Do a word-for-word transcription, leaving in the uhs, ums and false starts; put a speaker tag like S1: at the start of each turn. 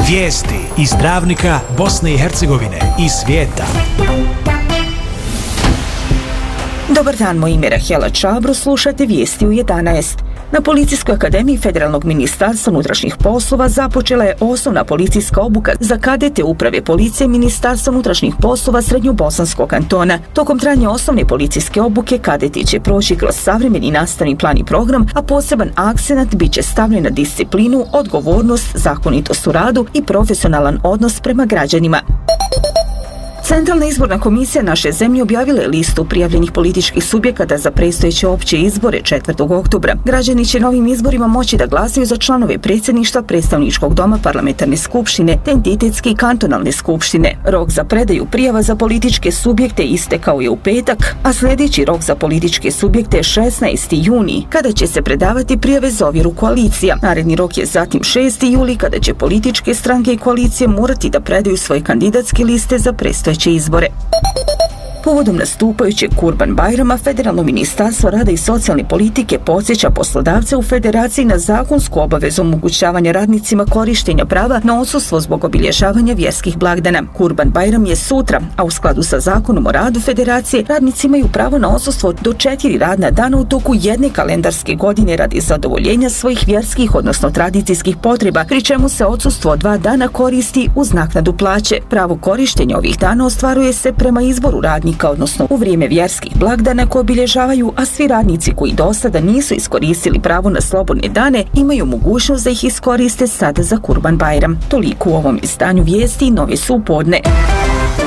S1: Vijesti iz Dravnika, Bosne i Hercegovine i svijeta.
S2: Dobar dan, moje ime je Rahela Čabro, slušate vijesti u jedanaest. Na Policijskoj akademiji Federalnog ministarstva unutrašnjih poslova započela je osnovna policijska obuka za kadete uprave policije Ministarstva unutrašnjih poslova Srednjobosanskog kantona. Tokom trajanja osnovne policijske obuke kadeti će proći kroz savremeni nastavni plan i program, a poseban akcenat bit će stavljen na disciplinu, odgovornost, zakonitost u radu i profesionalan odnos prema građanima. Centralna izborna komisija naše zemlje objavila je listu prijavljenih političkih subjekata za predstojeće opće izbore četvrtog oktobra. Građani će na ovim izborima moći da glasaju za članove predsjedništva, predstavničkog doma, parlamentarne skupštine, te entitetske i kantonalne skupštine. Rok za predaju prijava za političke subjekte istekao je u petak, a sljedeći rok za političke subjekte je šesnaesti juni, kada će se predavati prijave za ovjeru koalicija. Naredni rok je zatim šesti juli, kada će političke stranke i koalicije morati da predaju svoje kandidatske liste za predstojeće izbore. Povodom nastupajućeg Kurban-Bajrama, Federalno ministarstvo rada i socijalne politike podsjeća poslodavce u federaciji na zakonsku obavezu omogućavanja radnicima korištenja prava na odsustvo zbog obilježavanja vjerskih blagdana. Kurban-Bajram je sutra, a u skladu sa zakonom o radu federacije, radnici imaju pravo na odsustvo do četiri radna dana u toku jedne kalendarske godine radi zadovoljenja svojih vjerskih, odnosno tradicijskih potreba, pri čemu se odsustvo dva dana koristi uz naknadu plaće. Pravo korištenja ovih dana ostvaruje se prema izboru radnika, odnosno u vrijeme vjerskih blagdana koje obilježavaju, a svi radnici koji do sada nisu iskoristili pravo na slobodne dane imaju mogućnost da ih iskoriste sada za Kurban-Bajram. Toliko u ovom izdanju vijesti, nove su u podne.